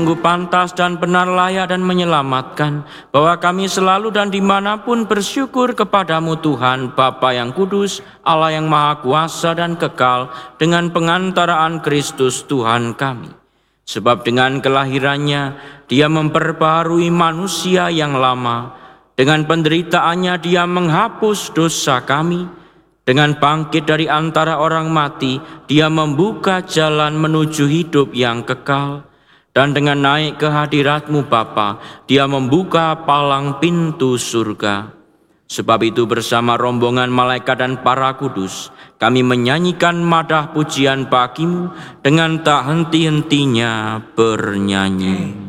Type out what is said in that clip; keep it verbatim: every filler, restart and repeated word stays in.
Sungguh pantas dan benar, layak dan menyelamatkan, bahwa kami selalu dan dimanapun bersyukur kepadamu Tuhan, Bapa yang kudus, Allah yang maha kuasa dan kekal, dengan pengantaraan Kristus Tuhan kami. Sebab dengan kelahirannya, Dia memperbaharui manusia yang lama. Dengan penderitaannya Dia menghapus dosa kami. Dengan bangkit dari antara orang mati, Dia membuka jalan menuju hidup yang kekal. Dan dengan naik ke hadirat-Mu Bapa, Dia membuka palang pintu surga. Sebab itu bersama rombongan malaikat dan para kudus, kami menyanyikan madah pujian bagi-Mu dengan tak henti-hentinya bernyanyi.